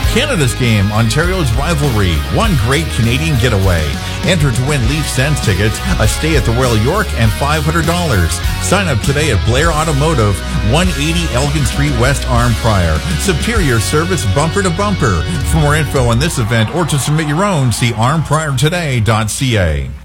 Canada's game, Ontario's rivalry, one great Canadian getaway. Enter to win Leaf Sens tickets, a stay at the Royal York, and $500. Sign up today at Blair Automotive, 180 Elgin Street West, Arm Pryor. Superior service bumper to bumper. For more info on this event or to submit your own, see armpriortoday.ca.